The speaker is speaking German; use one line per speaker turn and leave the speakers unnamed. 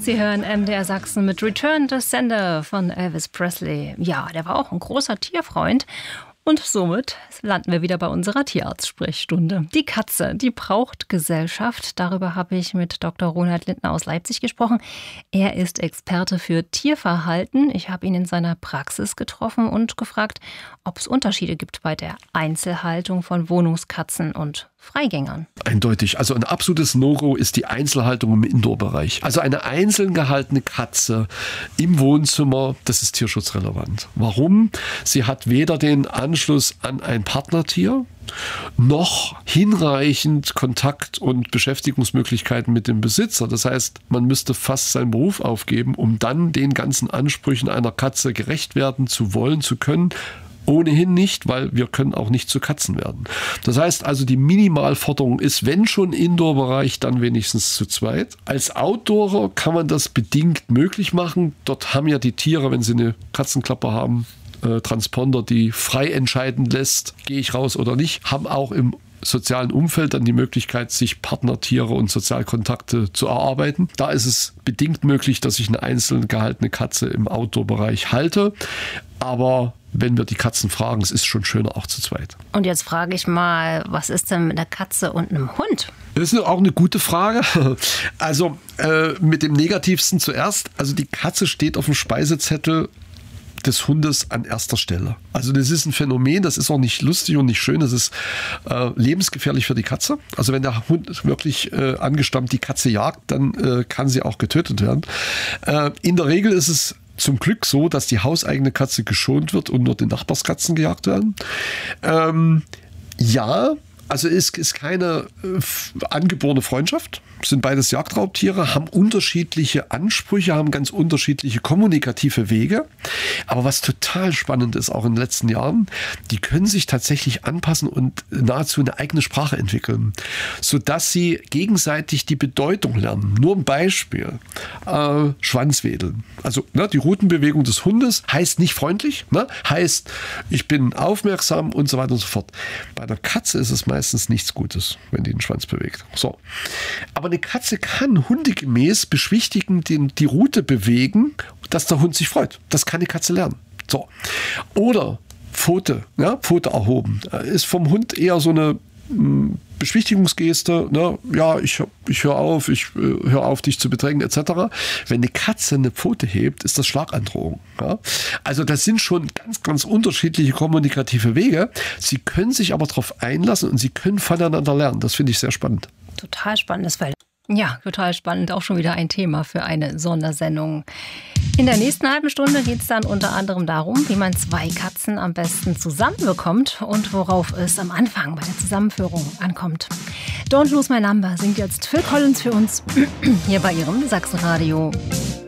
Sie hören MDR Sachsen mit Return to Sender von Elvis Presley. Ja, der war auch ein großer Tierfreund. Und somit landen wir wieder bei unserer Tierarzt-Sprechstunde. Die Katze, die braucht Gesellschaft. Darüber habe ich mit Dr. Ronald Lindner aus Leipzig gesprochen. Er ist Experte für Tierverhalten. Ich habe ihn in seiner Praxis getroffen und gefragt, ob es Unterschiede gibt bei der Einzelhaltung von Wohnungskatzen und Freigängern.
Eindeutig. Also ein absolutes No-Go ist die Einzelhaltung im Indoor-Bereich. Also eine einzeln gehaltene Katze im Wohnzimmer, das ist tierschutzrelevant. Warum? Sie hat weder den Anschluss an ein Partnertier, noch hinreichend Kontakt- und Beschäftigungsmöglichkeiten mit dem Besitzer. Das heißt, man müsste fast seinen Beruf aufgeben, um dann den ganzen Ansprüchen einer Katze gerecht werden zu wollen, zu können. Ohnehin nicht, weil wir können auch nicht zu Katzen werden. Das heißt also, die Minimalforderung ist, wenn schon Indoor-Bereich, dann wenigstens zu zweit. Als Outdoorer kann man das bedingt möglich machen. Dort haben ja die Tiere, wenn sie eine Katzenklappe haben, Transponder, die frei entscheiden lässt, gehe ich raus oder nicht, haben auch im sozialen Umfeld dann die Möglichkeit, sich Partnertiere und Sozialkontakte zu erarbeiten. Da ist es bedingt möglich, dass ich eine einzeln gehaltene Katze im Outdoor-Bereich halte. Aber wenn wir die Katzen fragen, es ist schon schöner auch zu zweit.
Und jetzt frage ich mal, was ist denn mit einer Katze und einem Hund?
Das ist auch eine gute Frage. Also mit dem Negativsten zuerst. Also die Katze steht auf dem Speisezettel des Hundes an erster Stelle. Also das ist ein Phänomen, das ist auch nicht lustig und nicht schön, das ist lebensgefährlich für die Katze. Also wenn der Hund wirklich angestammt die Katze jagt, dann kann sie auch getötet werden. In der Regel ist es zum Glück so, dass die hauseigene Katze geschont wird und nur die Nachbarskatzen gejagt werden. Ja, also es ist keine angeborene Freundschaft. Sind beides Jagdraubtiere, haben unterschiedliche Ansprüche, haben ganz unterschiedliche kommunikative Wege. Aber was total spannend ist, auch in den letzten Jahren, die können sich tatsächlich anpassen und nahezu eine eigene Sprache entwickeln, sodass sie gegenseitig die Bedeutung lernen. Nur ein Beispiel. Schwanzwedeln. Also die Rutenbewegung des Hundes heißt nicht freundlich, heißt, ich bin aufmerksam und so weiter und so fort. Bei der Katze ist es meistens nichts Gutes, wenn die den Schwanz bewegt. So. Aber eine Katze kann hundegemäß beschwichtigend die Rute bewegen, dass der Hund sich freut. Das kann die Katze lernen. So. Oder Pfote, Pfote erhoben. Ist vom Hund eher so eine Beschwichtigungsgeste, ich höre auf, dich zu bedrängen, etc. Wenn eine Katze eine Pfote hebt, ist das Schlagandrohung. Ja? Also das sind schon ganz, ganz unterschiedliche kommunikative Wege. Sie können sich aber darauf einlassen und sie können voneinander lernen. Das finde ich sehr spannend.
Total spannendes Feld. Ja, total spannend. Auch schon wieder ein Thema für eine Sondersendung. In der nächsten halben Stunde geht es dann unter anderem darum, wie man zwei Katzen am besten zusammenbekommt und worauf es am Anfang bei der Zusammenführung ankommt. Don't Lose My Number singt jetzt Phil Collins für uns hier bei Ihrem Sachsenradio.